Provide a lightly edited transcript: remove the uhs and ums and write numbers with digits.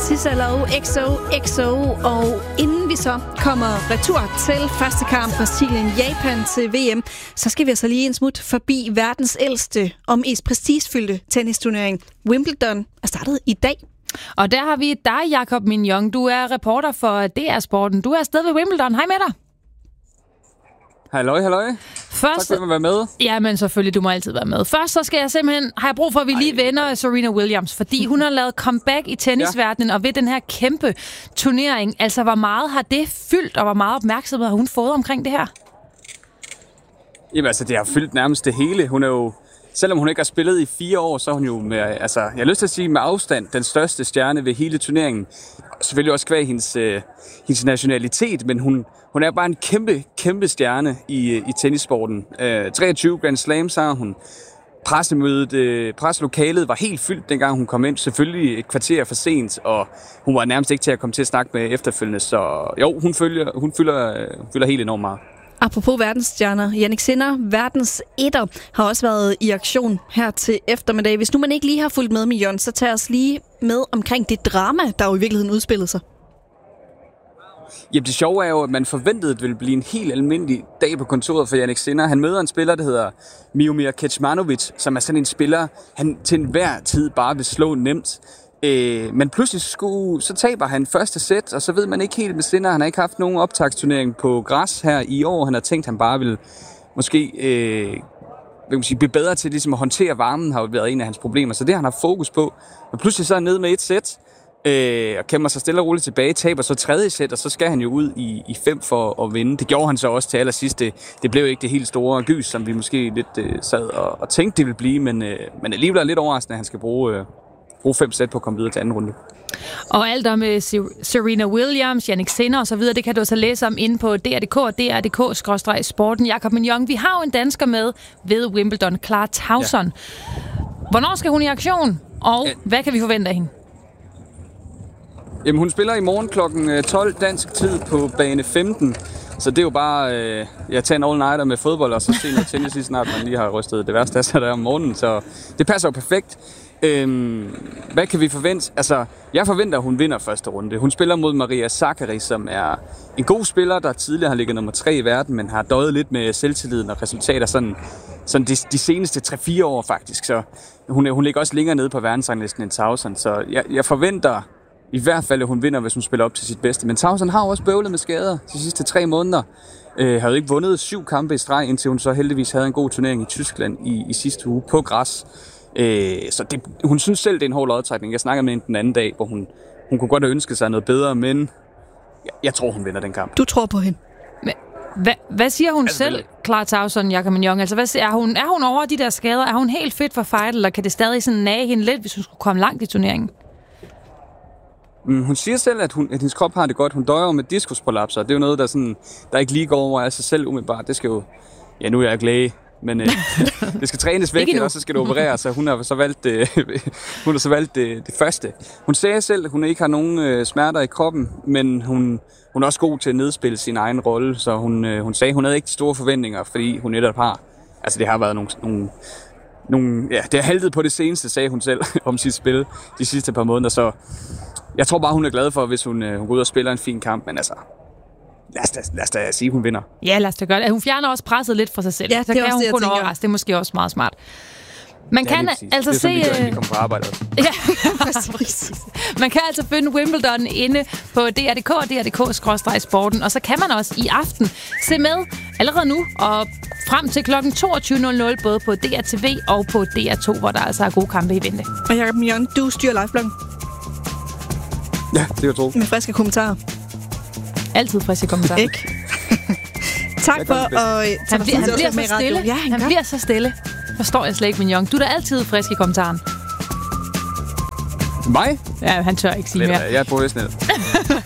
Cicelo, XOXO, og inden vi så kommer retur til første kamp Brasilien-Japan til VM, så skal vi altså lige en smut forbi verdens ældste og mest prestigefyldte tennisturnering. Wimbledon er startet i dag. Og der har vi dig, Jakob Mignon. Du er reporter for DR Sporten. Du er afsted ved Wimbledon. Hej med dig. Halløj. Først, tak for at være med. Ja, men selvfølgelig, du må altid være med. Først så skal jeg simpelthen, har jeg brug for, at vi lige vender Serena Williams, fordi hun har lavet comeback i tennisverdenen, og ved den her kæmpe turnering, altså hvor meget har det fyldt, og hvor meget opmærksomhed har hun fået omkring det her? Jamen altså, det har fyldt nærmest det hele. Hun er jo, selvom hun ikke har spillet i 4 år, så er hun jo med, altså, jeg har lyst til at sige med afstand, den største stjerne ved hele turneringen. Selvfølgelig også kvæg hendes nationalitet, men hun er bare en kæmpe stjerne i tennissporten. 23 Grand Slams har hun. Presselokalet var helt fyldt, dengang hun kom ind. Selvfølgelig et kvarter for sent, og hun var nærmest ikke til at komme til at snakke med efterfølgende. Så jo, hun fylder helt enormt meget. Apropos verdensstjerner, Jannik Sinner, verdens etter, har også været i aktion her til eftermiddag. Hvis nu man ikke lige har fulgt med Jon, så tag os lige med omkring det drama, der jo i virkeligheden udspillede sig. Jamen det sjove er jo, at man forventede, at det ville blive en helt almindelig dag på kontoret for Jannik Sinner. Han møder en spiller, der hedder Miomir Kecmanovic, som er sådan en spiller, han til enhver tid bare vil slå nemt. Men pludselig så taber han første sæt, og så ved man ikke helt med Sinner. Han har ikke haft nogen optagsturnering på græs her i år. Han har tænkt, at han bare vil måske blive bedre til ligesom at håndtere varmen, har jo været en af hans problemer. Så det han har fokus på. Og pludselig så er han ned med et sæt, og kæmper sig stille og roligt tilbage, taber så tredje sæt, og så skal han jo ud i 5 for at vinde. Det gjorde han så også til allersidst. Det blev ikke det helt store gys, som vi måske lidt sad og tænkte, det ville blive, men alligevel er lidt overraskende, at han skal bruge 5 sæt på at komme videre til anden runde. Og alt om Serena Williams, Jannik Sinner og så videre, det kan du så læse om inde på DR.dk og DR.dk/sporten. Jakob Mignon, vi har jo en dansker med ved Wimbledon, Clara Tauson. Ja. Hvornår skal hun i aktion, og hvad kan vi forvente af hende? Jamen, hun spiller i morgen kl. 12 dansk tid på bane 15. Så det er jo bare tage en all-nighter med fodbold, og så se noget tennis lige snart, man lige har rystet det værste af sig der om morgenen. Så det passer jo perfekt. Hvad kan vi forvente? Altså, jeg forventer, at hun vinder første runde. Hun spiller mod Maria Sakkari, som er en god spiller, der tidligere har ligget nummer 3 i verden, men har døjet lidt med selvtilliden og resultater sådan de seneste 3-4 år faktisk. Så hun ligger også længere nede på verdensranglisten end Tauson. Så jeg forventer i hvert fald, at hun vinder, hvis hun spiller op til sit bedste. Men Tauson har også bøvlet med skader de sidste 3 måneder. Har jo ikke vundet 7 kampe i streg, indtil hun så heldigvis havde en god turnering i Tyskland i sidste uge på græs. Så hun synes selv, det er en hård lodtrækning. Jeg snakkede med hende den anden dag, hvor hun kunne godt have ønsket sig noget bedre, men jeg tror, hun vinder den kamp. Du tror på hende? Hvad siger hun selv, Clara Tauson, Jakob Mignon? Altså, er hun over de der skader? Er hun helt fit for fight, eller kan det stadig sådan nage hende lidt, hvis hun skulle komme langt i turneringen? Hun siger selv, at hendes krop har det godt. Hun døjer med diskusprolapser. Det er jo noget, der ikke lige går over af sig selv umiddelbart. Det skal jo... Ja, nu er jeg ikke læge, men det skal trænes væk, og så skal det opereres. Så hun har så valgt det første. Hun sagde selv, at hun ikke har nogen smerter i kroppen, men hun er også god til at nedspille sin egen rolle. Så hun sagde, at hun havde ikke de store forventninger, fordi hun netop har... Altså, det har været nogle det har haltet på det seneste, sagde hun selv, om sit spil de sidste par måneder. Så jeg tror bare, hun er glad for, hvis hun går ud og spiller en fin kamp, men altså... Lad os da sige, hun vinder. Ja, lad os da gøre det. Hun fjerner også presset lidt fra sig selv. Ja, så kan hun kun overraske. Det er måske også meget smart. Man kan altså det er se... Det er vi kommer på arbejde også. Ja, præcis. Man kan altså finde Wimbledon inde på DR.dk og DR.dk/sporten. Og så kan man også i aften se med allerede nu og frem til kl. 22.00 både på DRTV og på DR2, hvor der altså er gode kampe i vente. Og Jakob Mignon, du styrer livebloggen. Ja, det er tro. Med friske kommentarer. Altid friske kommentarer. Ikke? Tak for at... Han bliver så stille. Ja, han bliver så stille. Forstår jeg slet ikke, Mignon. Du er da altid frisk i kommentaren. Mig? Ja, han tør ikke sige mere. Jeg er professionel.